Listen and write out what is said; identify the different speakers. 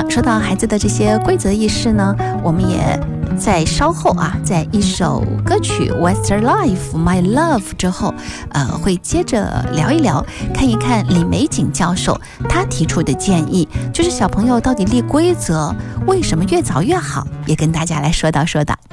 Speaker 1: 那说到孩子的这些规则意识呢，我们也在稍后在一首歌曲 Westlife My Love 之后会接着聊一聊，看一看李玫瑾教授他提出的建议，就是小朋友到底立规则为什么越早越好，也跟大家来说道说道。